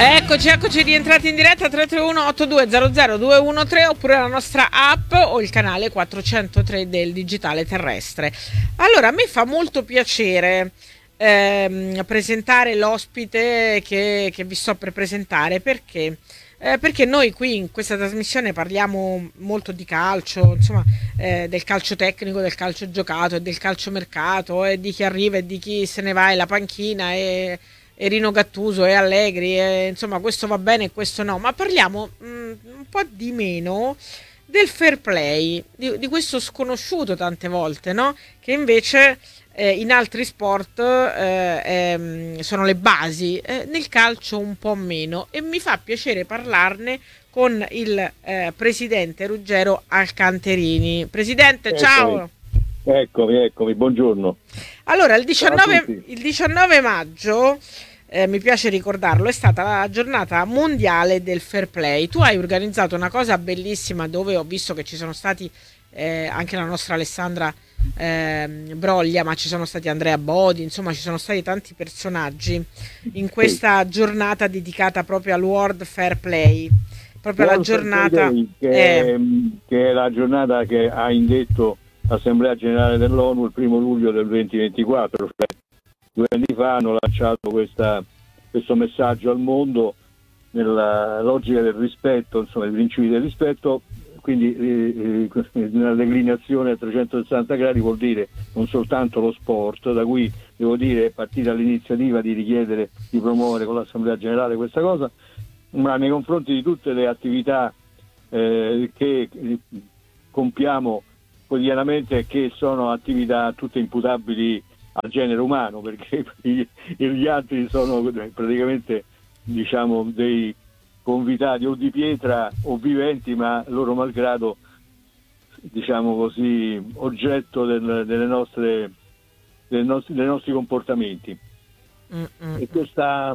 Eccoci rientrati in diretta 331-8200-213 oppure la nostra app o il canale 403 del digitale terrestre. Allora, a me fa molto piacere presentare l'ospite che vi sto per presentare perché noi qui in questa trasmissione parliamo molto di calcio, insomma, del calcio tecnico, del calcio giocato e del calciomercato e di chi arriva e di chi se ne va e la panchina e Rino Gattuso e Allegri, insomma questo va bene e questo no, ma parliamo un po' di meno del fair play, di questo sconosciuto tante volte, no? Che invece in altri sport sono le basi, nel calcio un po' meno, e mi fa piacere parlarne con il presidente Ruggero Alcanterini. Presidente, ciao! Eccomi, buongiorno. Allora, il 19 maggio, mi piace ricordarlo, è stata la giornata mondiale del fair play. Tu hai organizzato una cosa bellissima dove ho visto che ci sono stati anche la nostra Alessandra Broglia, ma ci sono stati Andrea Bodi, insomma ci sono stati tanti personaggi in questa giornata dedicata proprio al World Fair Play. Proprio la giornata che è la giornata che ha indetto l'Assemblea Generale dell'ONU il 1 luglio del 2024, cioè 2 anni fa hanno lanciato questo messaggio al mondo nella logica del rispetto, insomma, i principi del rispetto, quindi una declinazione a 360 gradi vuol dire non soltanto lo sport, da cui devo dire è partita l'iniziativa di richiedere di promuovere con l'Assemblea Generale questa cosa, ma nei confronti di tutte le attività che compiamo quotidianamente, che sono attività tutte imputabili al genere umano, perché gli altri sono praticamente, diciamo, dei convitati o di pietra o viventi, ma loro malgrado, diciamo così, oggetto dei nostri comportamenti. E questa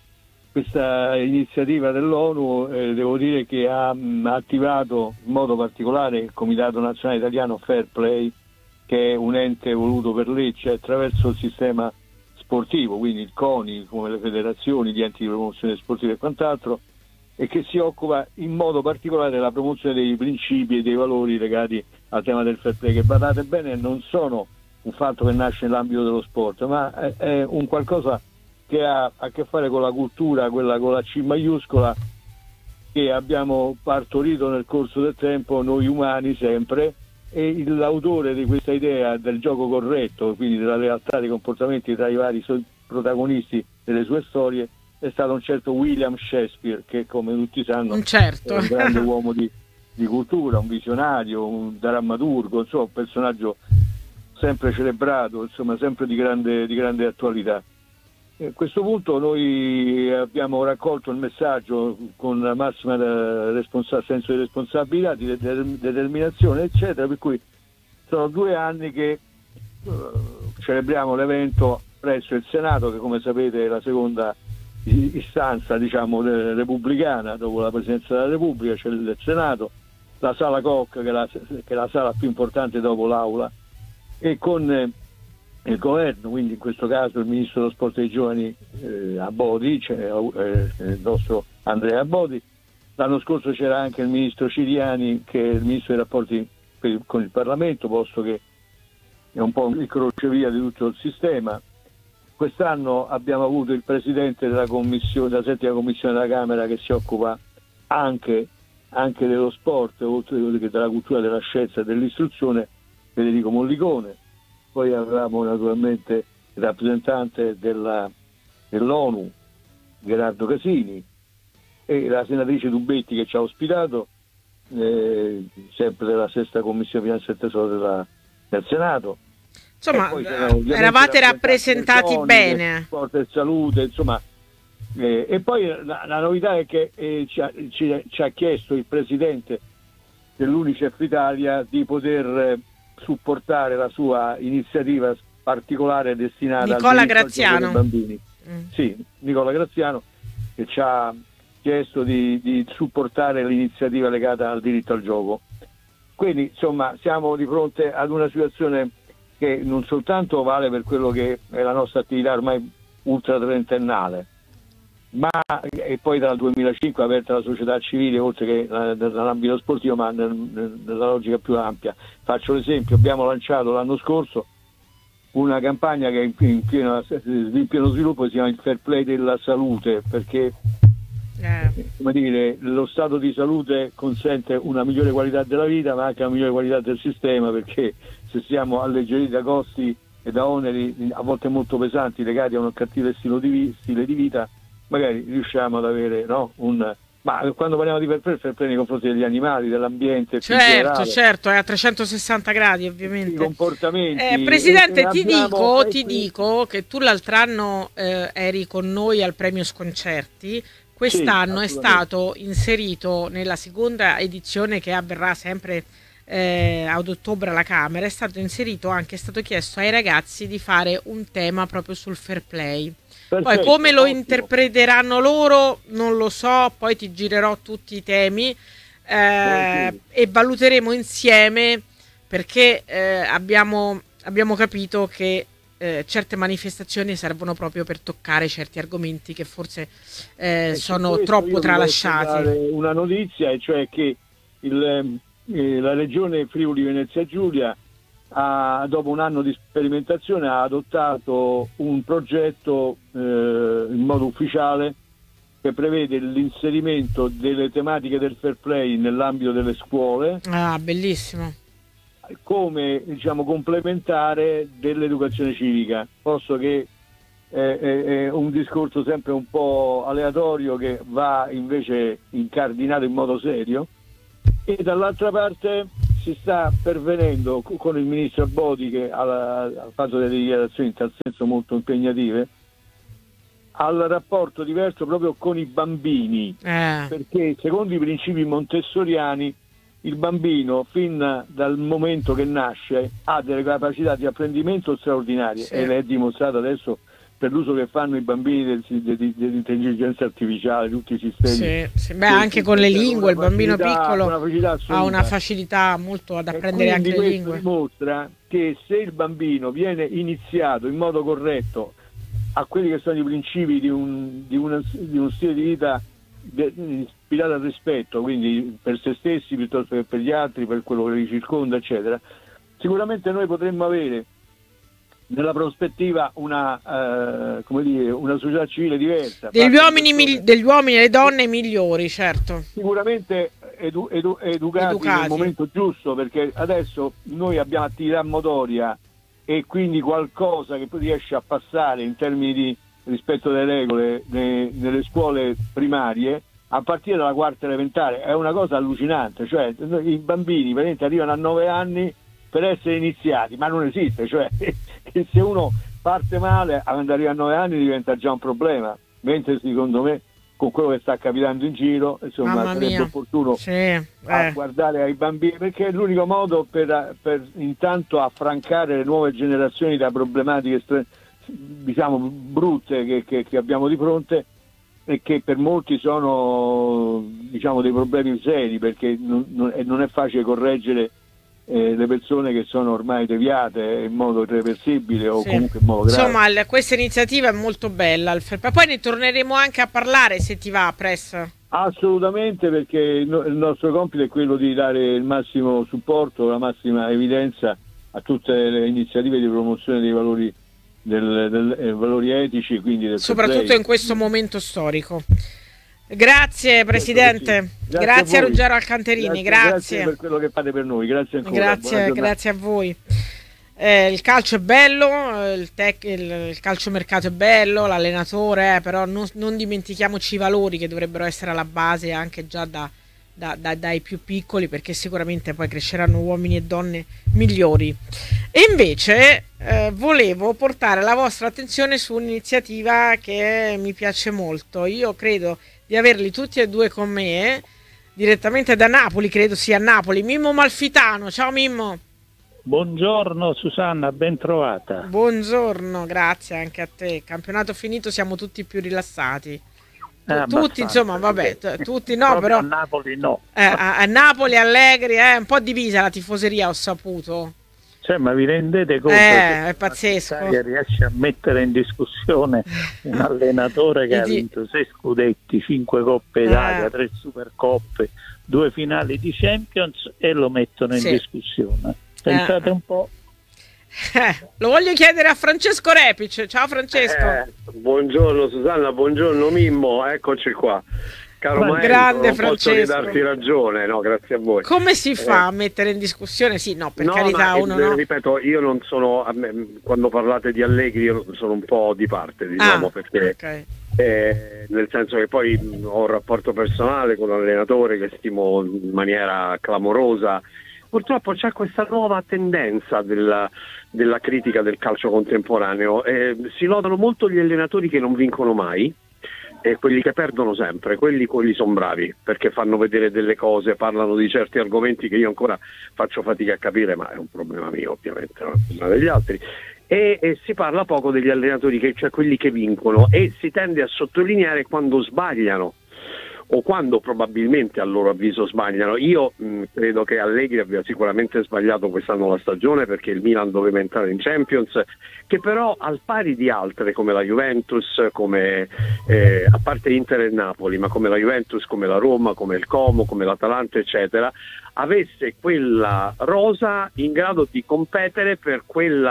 iniziativa dell'ONU devo dire che ha attivato in modo particolare il Comitato Nazionale Italiano Fair Play, che è un ente voluto per legge attraverso il sistema sportivo, quindi il CONI, come le federazioni, gli enti di promozione sportiva e quant'altro, e che si occupa in modo particolare della promozione dei principi e dei valori legati al tema del fair play, che, badate bene, non sono un fatto che nasce nell'ambito dello sport, ma è un qualcosa che ha a che fare con la cultura, quella con la C maiuscola, che abbiamo partorito nel corso del tempo noi umani sempre, e l'autore di questa idea del gioco corretto, quindi della lealtà dei comportamenti tra i vari protagonisti delle sue storie, è stato un certo William Shakespeare, che come tutti sanno è un grande uomo di cultura, un visionario, un drammaturgo, insomma un personaggio sempre celebrato, insomma sempre di grande attualità. A questo punto noi abbiamo raccolto il messaggio con la massima senso di responsabilità, di determinazione, eccetera, per cui sono 2 anni che celebriamo l'evento presso il Senato, che come sapete è la seconda istanza, diciamo, repubblicana. Dopo la Presidenza della Repubblica c'è il Senato, la Sala Koch, che è la sala più importante dopo l'Aula, e con il governo, quindi in questo caso il Ministro dello Sport e dei Giovani Abodi, cioè il nostro Andrea Abodi. L'anno scorso c'era anche il Ministro Ciriani, che è il Ministro dei Rapporti con il Parlamento, posto che è un po' il crocevia di tutto il sistema. Quest'anno abbiamo avuto il Presidente della settima Commissione della Camera, che si occupa anche dello sport, oltre che della cultura, della scienza e dell'istruzione, Federico Mollicone. Poi avevamo naturalmente il rappresentante dell'ONU, Gerardo Casini, e la senatrice Dubetti, che ci ha ospitato, sempre della sesta Commissione Finanza e Tesoro del Senato. Insomma, eravate rappresentati bene. Sport e salute, insomma. E poi la novità è che ci ha chiesto il Presidente dell'Unicef Italia di poter supportare la sua iniziativa particolare destinata Nicola Graziano ai bambini. Sì, Nicola Graziano, che ci ha chiesto di supportare l'iniziativa legata al diritto al gioco. Quindi insomma siamo di fronte ad una situazione che non soltanto vale per quello che è la nostra attività ormai ultra trentennale, ma e poi dal 2005 è aperta la società civile oltre che nell'ambito sportivo, ma nella logica più ampia. Faccio l'esempio: abbiamo lanciato l'anno scorso una campagna che è in pieno sviluppo, si chiama il Fair Play della salute, perché come dire, lo stato di salute consente una migliore qualità della vita, ma anche una migliore qualità del sistema, perché se siamo alleggeriti da costi e da oneri a volte molto pesanti legati a un cattivo stile di vita, magari riusciamo ad avere, no, ma quando parliamo di fair play nei confronti degli animali, dell'ambiente, certo, è a 360 gradi ovviamente. I comportamenti. Presidente, ti dico che tu l'altro anno eri con noi al premio Sconcerti. Quest'anno è stato inserito nella seconda edizione, che avverrà sempre ad ottobre alla Camera, è stato chiesto ai ragazzi di fare un tema proprio sul fair play. Perfetto, poi come lo interpreteranno loro non lo so, poi ti girerò tutti i temi e valuteremo insieme, perché abbiamo capito che certe manifestazioni servono proprio per toccare certi argomenti che forse sono troppo tralasciati. Una notizia, e cioè che la regione Friuli Venezia Giulia dopo un anno di sperimentazione ha adottato un progetto in modo ufficiale che prevede l'inserimento delle tematiche del fair play nell'ambito delle scuole. Ah, bellissimo. Come, diciamo, complementare dell'educazione civica, posto che è un discorso sempre un po' aleatorio che va invece incardinato in modo serio, e dall'altra parte si sta pervenendo con il ministro Bodi, che ha fatto delle dichiarazioni in tal senso molto impegnative, al rapporto diverso proprio con i bambini, perché secondo i principi montessoriani il bambino fin dal momento che nasce ha delle capacità di apprendimento straordinarie, e è dimostrato adesso per l'uso che fanno i bambini dell'intelligenza artificiale, tutti i sistemi. Beh, anche con le lingue, il bambino piccolo ha una facilità molto ad apprendere anche le lingue. Dimostra che se il bambino viene iniziato in modo corretto a quelli che sono i principi di uno stile di vita ispirato al rispetto, quindi per se stessi piuttosto che per gli altri, per quello che li circonda, eccetera, sicuramente noi potremmo avere nella prospettiva una società civile diversa, degli uomini e le donne migliori, certo, sicuramente educati nel momento giusto, perché adesso noi abbiamo attività motoria e quindi qualcosa che poi riesce a passare in termini di rispetto delle regole nelle scuole primarie a partire dalla quarta elementare. È una cosa allucinante, cioè i bambini praticamente arrivano a 9 anni per essere iniziati, ma non esiste, cioè che se uno parte male quando arriva a 9 anni diventa già un problema, mentre secondo me con quello che sta capitando in giro, insomma, sarebbe opportuno guardare ai bambini, perché è l'unico modo per intanto affrancare le nuove generazioni da problematiche diciamo brutte che abbiamo di fronte, e che per molti sono, diciamo, dei problemi seri, perché non è facile correggere le persone che sono ormai deviate in modo irreversibile o comunque in modo grave. Insomma, questa iniziativa è molto bella, poi ne torneremo anche a parlare, se ti va, Press. Assolutamente, perché il nostro compito è quello di dare il massimo supporto, la massima evidenza a tutte le iniziative di promozione dei valori valori etici, quindi soprattutto in questo momento storico. Grazie Presidente, grazie a Ruggero Alcanterini, grazie per quello che fate per noi, grazie ancora. Grazie a voi. Il calcio è bello, il calciomercato è bello, l'allenatore, però non dimentichiamoci i valori che dovrebbero essere alla base anche già dai più piccoli, perché sicuramente poi cresceranno uomini e donne migliori. E invece volevo portare la vostra attenzione su un'iniziativa che mi piace molto. Io credo di averli tutti e due con me, direttamente da Napoli, credo sia a Napoli, Mimmo Malfitano. Ciao Mimmo. Buongiorno Susanna, ben trovata. Buongiorno, grazie anche a te. Campionato finito, siamo tutti più rilassati. Tutti, insomma, vabbè, tutti no, però a Napoli no. A Napoli, Allegri, un po' divisa la tifoseria, ho saputo. Cioè, ma vi rendete conto è pazzesco, che riesce a mettere in discussione un allenatore che ha vinto 6 scudetti, 5 Coppe Italia, 3 Supercoppe, 2 finali di Champions, e lo mettono in discussione? Pensate un po'. Lo voglio chiedere a Francesco Repic. Ciao Francesco. Buongiorno Susanna, buongiorno Mimmo, eccoci qua. Caro maestro, grande non Francesco, posso che darti ragione, no, grazie a voi. Come si fa a mettere in discussione? Sì, no, per carità, uno no. Ripeto, io non sono, quando parlate di Allegri io sono un po' di parte, diciamo, perché nel senso che poi ho un rapporto personale con l'allenatore che stimo in maniera clamorosa. Purtroppo c'è questa nuova tendenza della critica del calcio contemporaneo. Si lodano molto gli allenatori che non vincono mai e quelli che perdono sempre. Quelli sono bravi perché fanno vedere delle cose, parlano di certi argomenti che io ancora faccio fatica a capire, ma è un problema mio ovviamente, non è un problema degli altri. E si parla poco degli allenatori, cioè quelli che vincono, e si tende a sottolineare quando sbagliano o quando probabilmente a loro avviso sbagliano. Io credo che Allegri abbia sicuramente sbagliato quest'anno la stagione, perché il Milan doveva entrare in Champions, che però al pari di altre come la Juventus, come a parte Inter e Napoli, ma come la Juventus, come la Roma, come il Como, come l'Atalanta eccetera, avesse quella rosa in grado di competere per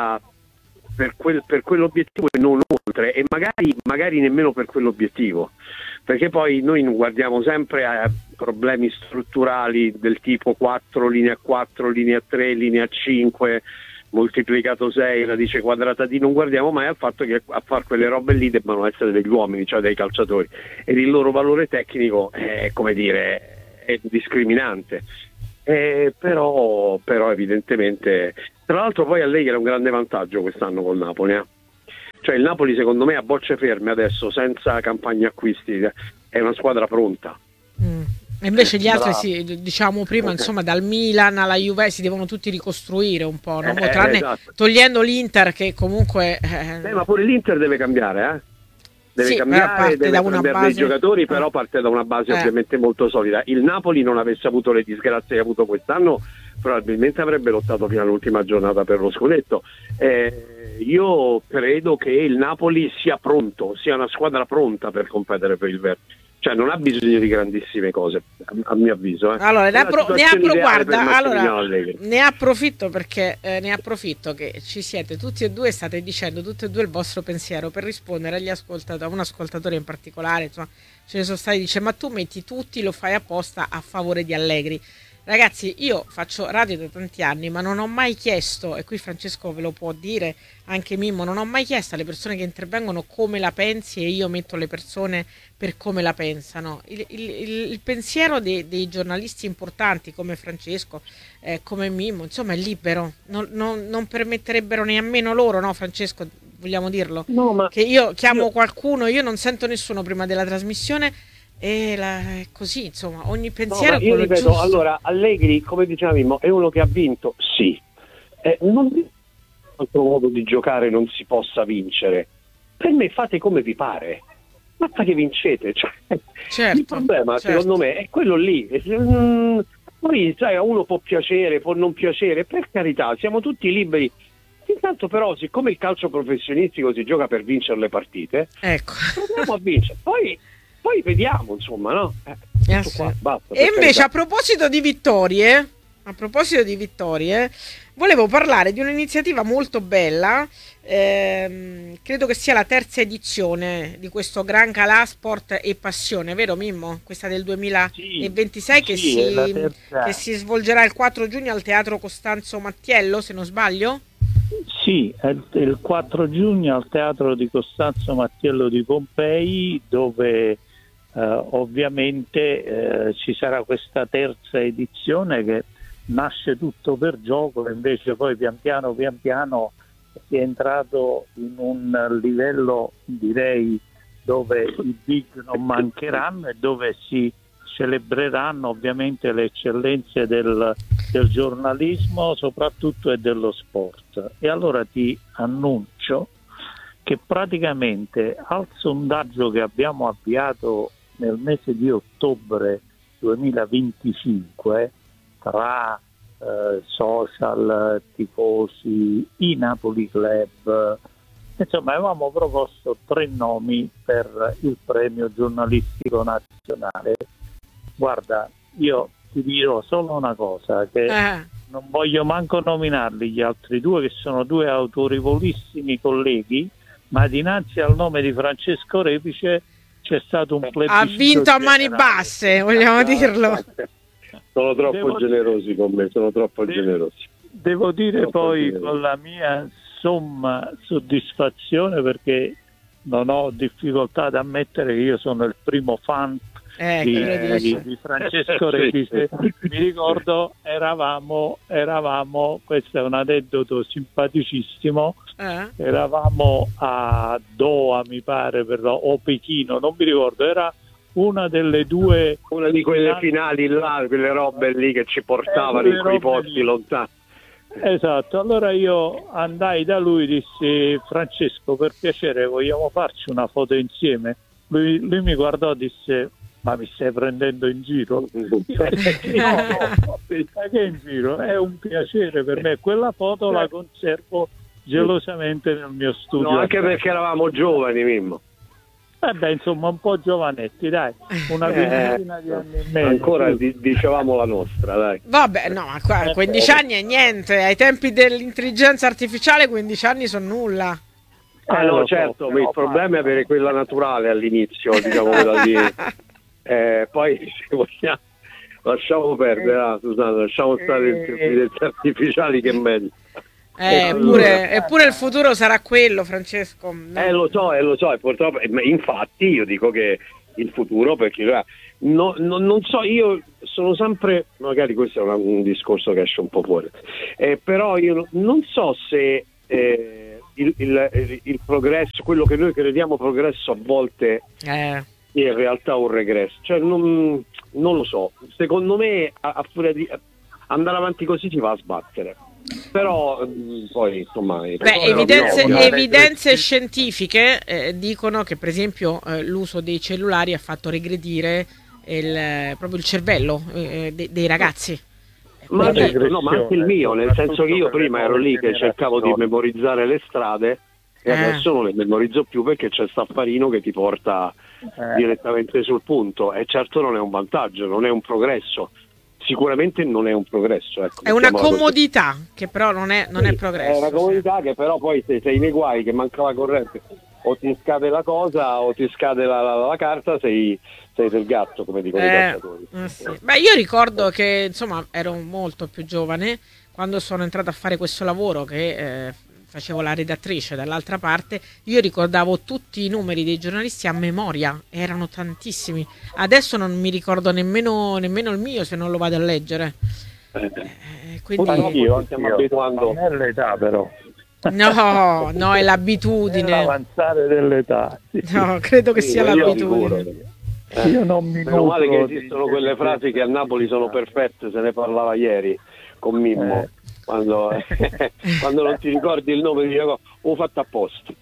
quell'obiettivo e non oltre, e magari nemmeno per quell'obiettivo, perché poi noi guardiamo sempre a problemi strutturali del tipo 4, linea 4, linea 3, linea 5 moltiplicato 6, radice quadrata di, non guardiamo mai al fatto che a fare quelle robe lì debbano essere degli uomini, cioè dei calciatori, ed il loro valore tecnico è, come dire, è discriminante. Però evidentemente, tra l'altro poi Allegri era un grande vantaggio quest'anno col Napoli, cioè il Napoli secondo me a bocce ferme adesso, senza campagne acquisti, è una squadra pronta. E invece gli altri, diciamo prima, insomma, dal Milan alla Juve si devono tutti ricostruire un po', no? Tranne togliendo l'Inter, che comunque ma pure l'Inter deve cambiare, deve cambiare, deve cambiare dei giocatori, però parte da una base ovviamente molto solida. Il Napoli non avesse avuto le disgrazie che ha avuto quest'anno, probabilmente avrebbe lottato fino all'ultima giornata per lo scudetto. Io credo che il Napoli sia pronto, sia una squadra pronta per competere per il verde. Cioè non ha bisogno di grandissime cose, a mio avviso. Allora, ne approfitto perché ne approfitto che ci siete tutti e due, state dicendo tutti e due il vostro pensiero, per rispondere agli ascoltatori, a un ascoltatore in particolare, insomma, ce ne sono stati, dice: ma tu metti tutti, lo fai apposta a favore di Allegri. Ragazzi, io faccio radio da tanti anni, ma non ho mai chiesto, e qui Francesco ve lo può dire, anche Mimmo, non ho mai chiesto alle persone che intervengono come la pensi, e io metto le persone per come la pensano. Il pensiero dei giornalisti importanti come Francesco, come Mimmo, insomma, è libero, non permetterebbero nemmeno loro, no Francesco, vogliamo dirlo? No, ma che io chiamo qualcuno, io non sento nessuno prima della trasmissione, è così, insomma, ogni pensiero è io ripeto, giusto. Allora, Allegri, come diceva Mimmo, è uno che ha vinto, sì. Non un altro modo di giocare non si possa vincere. Per me fate come vi pare, basta che vincete. Cioè, il problema, secondo me, è quello lì. Poi, sai, a uno può piacere, può non piacere, per carità, siamo tutti liberi. Intanto però, siccome il calcio professionistico si gioca per vincere le partite, proviamo a vincere. Poi vediamo, insomma, no? Qua, basta, e invece a proposito di vittorie, volevo parlare di un'iniziativa molto bella, credo che sia la terza edizione di questo Gran Calà Sport e Passione, vero Mimmo? Questa del 2026 che si svolgerà il 4 giugno al Teatro Costanzo Mattiello, se non sbaglio? Sì, è il 4 giugno al Teatro di Costanzo Mattiello di Pompei, dove ovviamente ci sarà questa terza edizione che nasce tutto per gioco, invece poi pian piano si è entrato in un livello, direi, dove i big non mancheranno e dove si celebreranno ovviamente le eccellenze del giornalismo soprattutto e dello sport. E allora ti annuncio che praticamente al sondaggio che abbiamo avviato nel mese di ottobre 2025 tra social, tifosi, i Napoli Club. Insomma, avevamo proposto 3 nomi per il premio giornalistico nazionale. Guarda, io ti dirò solo una cosa, che non voglio manco nominarli gli altri 2, che sono 2 autorevolissimi colleghi, ma dinanzi al nome di Francesco Repice c'è stato un plebiscito. Ha vinto a mani basse, vogliamo dirlo. Sono troppo generosi con me, sono troppo generosi. Devo dire poi con la mia somma soddisfazione, perché non ho difficoltà ad ammettere che io sono il primo fan di Francesco Repice. Mi ricordo eravamo, questo è un aneddoto simpaticissimo, eravamo a Doha mi pare, o Pechino, non mi ricordo, era una delle 2, una di quelle finali là, quelle robe lì che ci portavano in quei posti lontani. Esatto, allora io andai da lui e dissi: Francesco, per piacere vogliamo farci una foto insieme? Lui mi guardò e disse: ma mi stai prendendo in giro? No, che in giro? È un piacere per me, quella foto la conservo gelosamente nel mio studio. No, anche perché eravamo giovani, Mimmo. Insomma, un po' giovanetti, dai, una quindicina di anni e mezzo. Ancora dicevamo la nostra, dai. Vabbè, no, ma qua 15 anni è niente, ai tempi dell'intelligenza artificiale 15 anni sono nulla. No, certo, il problema è avere quella naturale all'inizio, diciamo quella lì. Poi se vogliamo, lasciamo perdere, Susanna, lasciamo stare le intelligenze artificiali, che è meglio. Eppure il futuro sarà quello, Francesco. Lo so, e purtroppo, infatti io dico che il futuro, perché non so, io sono sempre, magari questo è un discorso che esce un po' fuori, però io non so se il progresso, quello che noi crediamo progresso, a volte è in realtà un regresso, cioè non lo so, secondo me a furia di andare avanti così si va a sbattere. Però poi insomma evidenze scientifiche dicono che per esempio l'uso dei cellulari ha fatto regredire proprio il cervello dei ragazzi. Ma anche il mio, nel senso che io prima ero lì che cercavo di memorizzare le strade e adesso non le memorizzo più, perché c'è Staffarino che ti porta direttamente sul punto, e certo non è un vantaggio, non è un progresso. Sicuramente non è un progresso, ecco, è una comodità che però non è progresso. È una comodità che però poi, se sei nei guai, che manca la corrente, o ti scade la cosa o ti scade la carta, sei del gatto, come dicono i calciatori. Sì. Beh, io ricordo che insomma ero molto più giovane quando sono entrata a fare questo lavoro, che facevo la redattrice dall'altra parte. Io ricordavo tutti i numeri dei giornalisti a memoria, erano tantissimi. Adesso non mi ricordo nemmeno il mio, se non lo vado a leggere. Quindi anch'io stiamo abituando. Non è l'età, però. No, è l'abitudine. È l'avanzare dell'età. Sì. No, credo che sia l'abitudine. Io non mi meno male che esistono quelle frasi che a Napoli sono perfette, se ne parlava ieri con Mimmo. Quando non ti ricordi il nome, dico ho fatto apposta.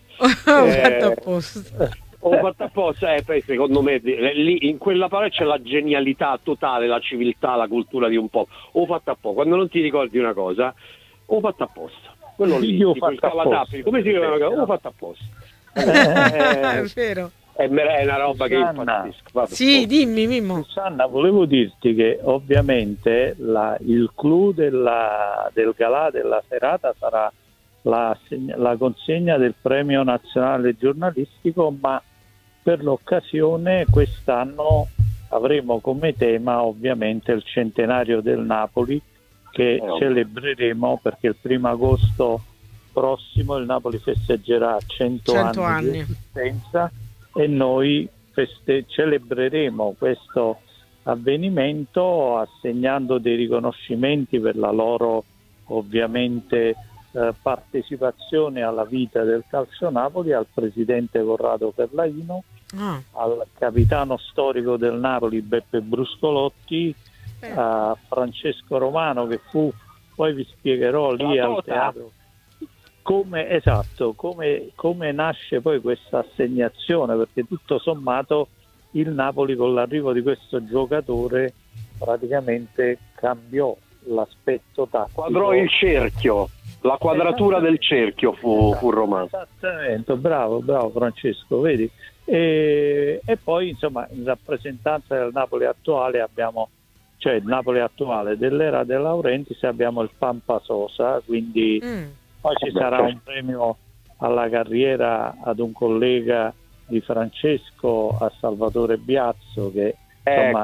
Ho fatto apposta, poi secondo me lì in quella parola c'è la genialità totale, la civiltà, la cultura di un popolo. Ho fatto apposta, quando non ti ricordi una cosa, ho fatto apposta. Quello lì, io tipo il fatto Calatappi, come si chiama? Ho fatto apposta. È vero. È una roba che impazzisco. Sì, dimmi Mimmo. Susanna, volevo dirti che ovviamente il clou del galà della serata sarà la consegna del premio nazionale giornalistico, ma per l'occasione quest'anno avremo come tema ovviamente il centenario del Napoli, che celebreremo, perché il 1° agosto prossimo il Napoli festeggerà 100 anni di esistenza, e noi celebreremo questo avvenimento assegnando dei riconoscimenti per la loro ovviamente partecipazione alla vita del calcio Napoli al presidente Corrado Ferlaino, al capitano storico del Napoli Beppe Bruscolotti, a Francesco Romano, che poi vi spiegherò lì al teatro come nasce poi questa assegnazione, perché tutto sommato il Napoli con l'arrivo di questo giocatore praticamente cambiò l'aspetto tattico. Quadrò il cerchio, la quadratura del cerchio fu Roma. Esattamente, bravo Francesco, vedi? E poi insomma in rappresentanza del Napoli attuale abbiamo, cioè il Napoli attuale dell'era De Laurentiis, abbiamo il Pampa Sosa, quindi poi ci sarà un premio alla carriera ad un collega di Francesco, a Salvatore Biazzo, che insomma,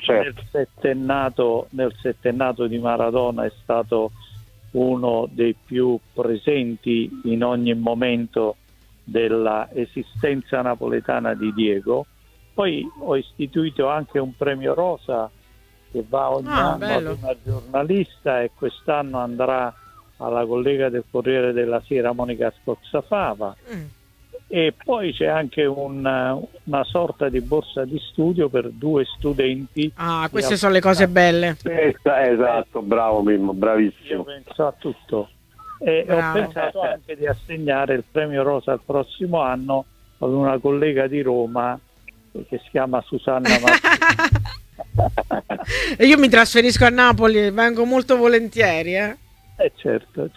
nel settennato di Maradona è stato uno dei più presenti in ogni momento della esistenza napoletana di Diego. Poi ho istituito anche un premio rosa che va ogni anno ad una giornalista, e quest'anno andrà alla collega del Corriere della Sera Monica Scozzafava. E poi c'è anche una sorta di borsa di studio per 2 studenti. Queste sono le cose belle. Esatto, bravo Mimmo, bravissimo. Io penso a tutto. E ho pensato anche di assegnare il premio rosa il prossimo anno ad una collega di Roma che si chiama Susanna Martini. E io mi trasferisco a Napoli, vengo molto volentieri. Certo.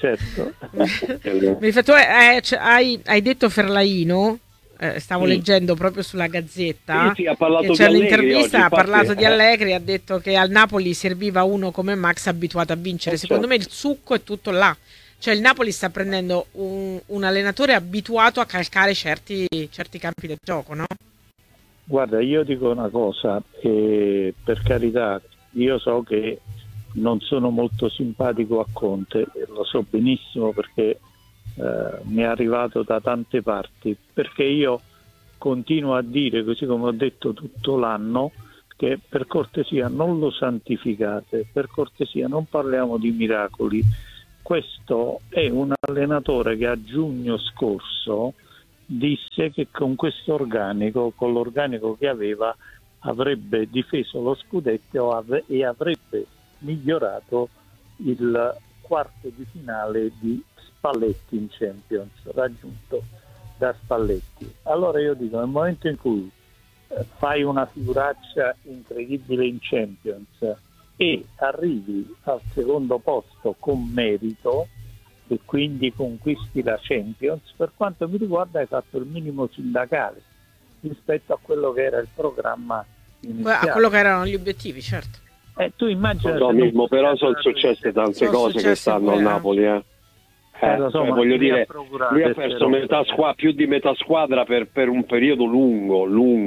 Tu hai detto Ferlaino, stavo leggendo proprio sulla Gazzetta, ha parlato c'è di l'intervista, oggi, ha parlato di Allegri, ha detto che al Napoli serviva uno come Max abituato a vincere. Secondo me il succo è tutto là, cioè il Napoli sta prendendo un allenatore abituato a calcare certi campi del gioco, no? Guarda, io dico una cosa, per carità, io so che non sono molto simpatico a Conte, lo so benissimo perché mi è arrivato da tante parti, perché io continuo a dire, così come ho detto tutto l'anno, che per cortesia non lo santificate, per cortesia non parliamo di miracoli. Questo è un allenatore che a giugno scorso disse che con questo organico, con l'organico che aveva, avrebbe difeso lo scudetto e avrebbe migliorato il quarto di finale di Spalletti in Champions, raggiunto da Spalletti. Allora io dico, nel momento in cui fai una figuraccia incredibile in Champions e arrivi al secondo posto con merito e quindi conquisti la Champions, per quanto mi riguarda hai fatto il minimo sindacale rispetto a quello che era il programma iniziale. A quello che erano gli obiettivi, certo. Tu immagina, però sono successe tante cose quest'anno al Napoli, voglio dire, lui ha perso più di metà squadra per un periodo lungo.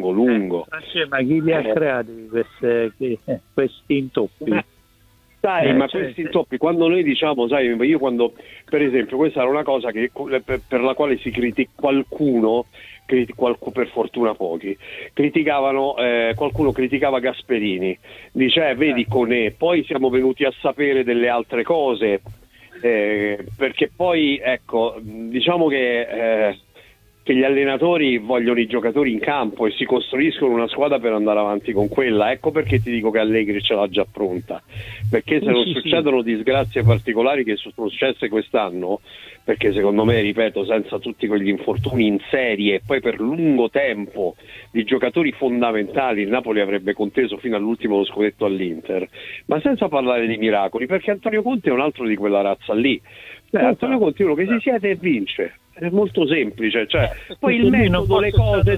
Ma chi li ha creati questi intoppi? Questi intoppi, quando noi diciamo, io quando, per esempio, questa era una cosa per la quale si critica qualcuno, per fortuna pochi, qualcuno criticava Gasperini, dice vedi Conè, poi siamo venuti a sapere delle altre cose, perché poi ecco, diciamo che gli allenatori vogliono i giocatori in campo e si costruiscono una squadra per andare avanti con quella. Ecco perché ti dico che Allegri ce l'ha già pronta, perché se non succedono disgrazie particolari che sono successe quest'anno, perché secondo me, ripeto, senza tutti quegli infortuni in serie e poi per lungo tempo di giocatori fondamentali, il Napoli avrebbe conteso fino all'ultimo lo scudetto all'Inter, ma senza parlare di miracoli, perché Antonio Conte è un altro di quella razza lì. Antonio Conte è uno che si siede e vince, è molto semplice, poi il metodo, le cose,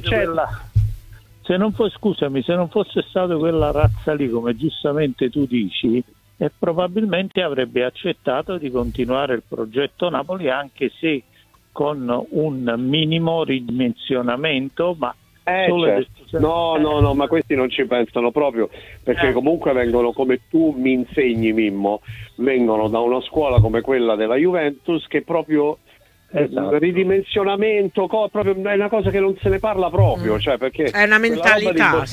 se non fosse stato quella razza lì, come giustamente tu dici, probabilmente avrebbe accettato di continuare il progetto Napoli, anche se con un minimo ridimensionamento, ma No, ma questi non ci pensano proprio, perché comunque vengono, come tu mi insegni Mimmo, vengono da una scuola come quella della Juventus che proprio ridimensionamento, proprio è una cosa che non se ne parla proprio, perché è una mentalità, non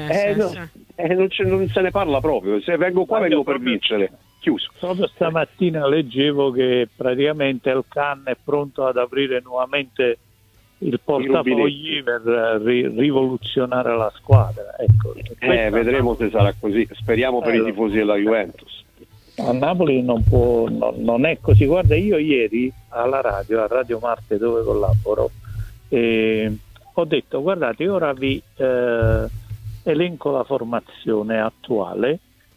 se ne parla proprio. Se vengo qua vengo per vincere. Chiuso. Proprio stamattina leggevo che praticamente il Can è pronto ad aprire nuovamente il portafogli per rivoluzionare la squadra. Ecco, vedremo se sarà così. Speriamo per i tifosi della Juventus. A Napoli non è così. Guarda, io ieri a Radio Marte, dove collaboro, ho detto: guardate, ora vi elenco la formazione attuale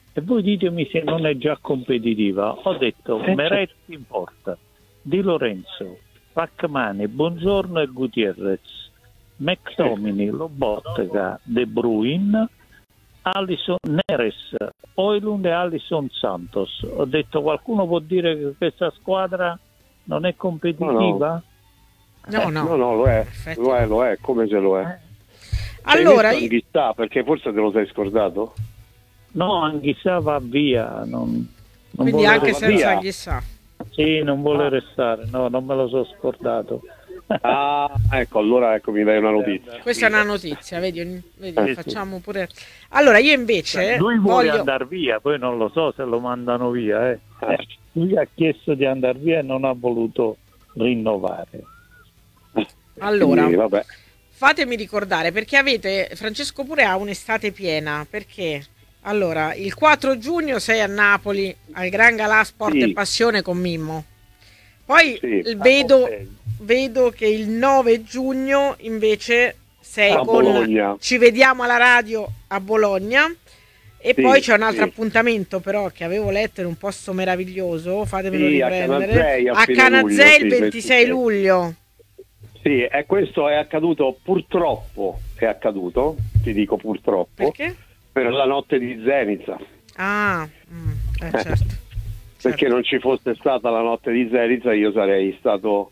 e voi ditemi se non è già competitiva. Ho detto Meretti in porta, Di Lorenzo, Pacmani, Buongiorno e Gutierrez, McTominay, Lobotka, De Bruyne, Alisson, Neres, Højlund e Alisson Santos. Ho detto, qualcuno può dire che questa squadra non è competitiva? No, lo è, lo è, come se lo è. Allora, Anghissà, perché forse te lo sei scordato? No, Anghissà va via, quindi anche senza Anghissà. Sì, non vuole restare, no, non me lo so scordato. Allora mi dai una notizia. Questa è una notizia, vedi facciamo pure. Allora io invece lui vuole andare via, poi non lo so se lo mandano via. Lui ha chiesto di andare via e non ha voluto rinnovare. Allora, quindi, vabbè. Fatemi ricordare, perché Francesco pure ha un'estate piena, perché allora il 4 giugno sei a Napoli al Gran Galà Sport e Passione con Mimmo. Poi vedo che il 9 giugno invece sei con Bologna. Ci vediamo alla radio a Bologna. E poi c'è un altro appuntamento però che avevo letto in un posto meraviglioso, fatemelo riprendere, a Canazei il 26 luglio. Sì, e questo è accaduto, purtroppo ti dico purtroppo. Perché? Per la notte di Zenica. Certo. Perché non ci fosse stata la notte di Zenica io sarei stato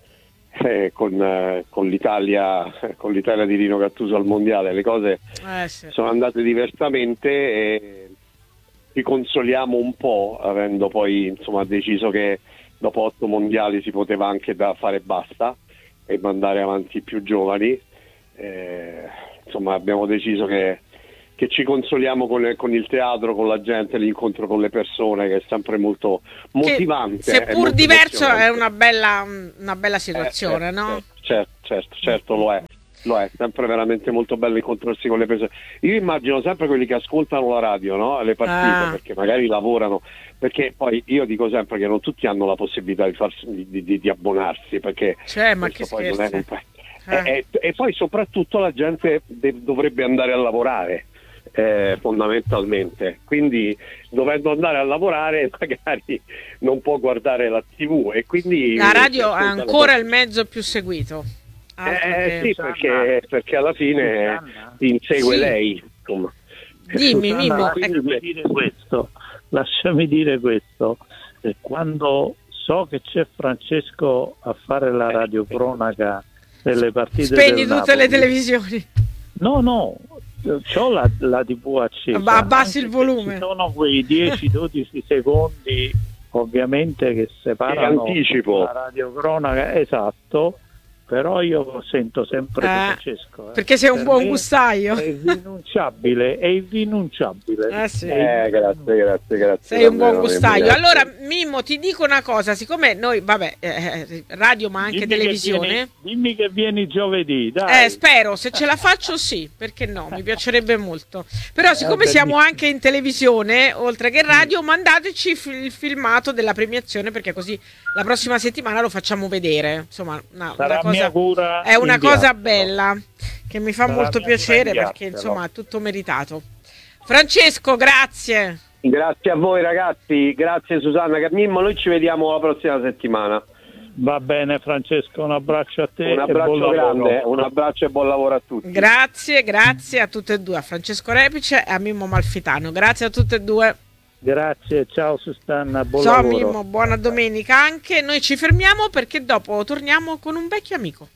con l'Italia di Rino Gattuso al mondiale. Le cose sono andate diversamente e ci consoliamo un po', avendo poi deciso che dopo 8 mondiali si poteva anche fare basta e mandare avanti i più giovani. Abbiamo deciso che ci consoliamo con il teatro, con la gente, l'incontro con le persone, che è sempre molto motivante. Seppur diverso è una bella situazione, no? Certo, lo è. È sempre veramente molto bello incontrarsi con le persone. Io immagino sempre quelli che ascoltano la radio, no? Le partite, perché magari lavorano, perché poi io dico sempre che non tutti hanno la possibilità di abbonarsi, perché ma che poi non scherzi. e poi soprattutto la gente dovrebbe andare a lavorare, fondamentalmente, quindi dovendo andare a lavorare magari non può guardare la TV, e quindi la radio è ancora il mezzo più seguito. Perché alla fine ti insegue lei, insomma. Dimmi, Mimmo. Lasciami dire questo, quando so che c'è Francesco a fare la radiocronaca delle partite spegni del tutte Napoli. Le televisioni. No, c'ho la TV accesa, ma abbassi il volume. Ci sono quei 10-12 secondi ovviamente che separano la radiocronaca, esatto, però io sento sempre Francesco. Perché sei un buon gustaio. È irrinunciabile. Sì. Grazie. Sei un buon gustaio. Allora, Mimmo, ti dico una cosa, siccome noi, radio ma anche televisione. Dimmi che vieni giovedì, dai. Spero, se ce la faccio sì, perché no, mi piacerebbe molto. Però siccome siamo anche in televisione, oltre che radio, mandateci il filmato della premiazione, perché così la prossima settimana lo facciamo vedere. Insomma, è una cosa bella che mi fa molto piacere, perché insomma è tutto meritato. Francesco, grazie. Grazie a voi ragazzi, grazie Susanna, Mimmo, noi ci vediamo la prossima settimana. Va bene Francesco, un abbraccio a te, un abbraccio grande, un abbraccio e buon lavoro a tutti. Grazie a tutte e due, a Francesco Repice e a Mimmo Malfitano, grazie a tutte e due. Grazie, ciao Susanna, buon lavoro. Mimmo, buona domenica anche. Noi ci fermiamo perché dopo torniamo con un vecchio amico.